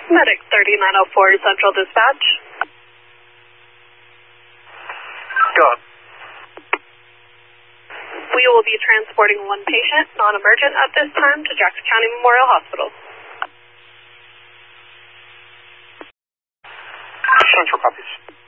Medic 3904 Central Dispatch. Go on. We will be transporting one patient, non-emergent at this time, to Jackson County Memorial Hospital. Central copies.